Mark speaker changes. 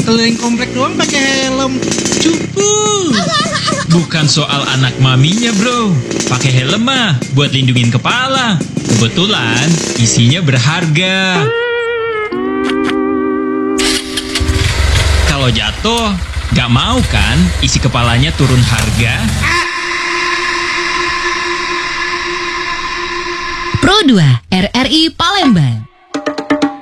Speaker 1: Keliling komplek doang pakai helm. Cupu.
Speaker 2: Bukan soal anak maminya, bro. Pakai helm mah buat lindungin kepala. Kebetulan isinya berharga. Kalau jatuh, gak mau kan isi kepalanya turun harga?
Speaker 3: Pro 2 RRI Palembang.